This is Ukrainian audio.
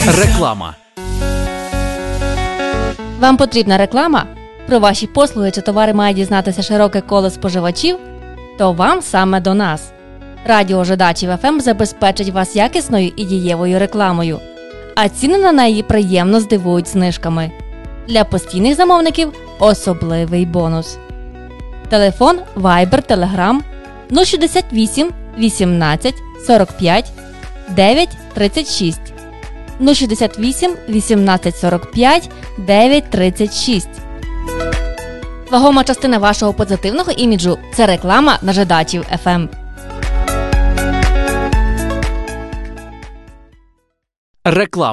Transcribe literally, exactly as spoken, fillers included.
Реклама. Вам потрібна реклама? Про ваші послуги чи товари має дізнатися широке коло споживачів? То вам саме до нас. Радіо Жидачів еф ем забезпечить вас якісною і дієвою рекламою. А ціни на неї приємно здивують знижками. Для постійних замовників особливий бонус. Телефон Viber, Telegram нуль шістдесят вісім вісімнадцять сорок п'ять дев'ять тридцять шість. нуль шістдесят вісім вісімнадцять сорок п'ять дев'ять тридцять шість. Вагома частина вашого позитивного іміджу – це реклама на Жидачів еф ем. Реклама.